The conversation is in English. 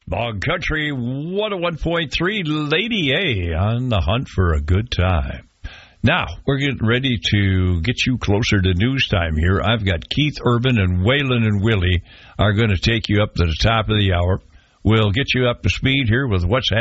Bog Country 101.3, Lady A on the hunt for a good time. Now, we're getting ready to get you closer to news time here. I've got Keith Urban and Waylon and Willie are going to take you up to the top of the hour. We'll get you up to speed here with what's happening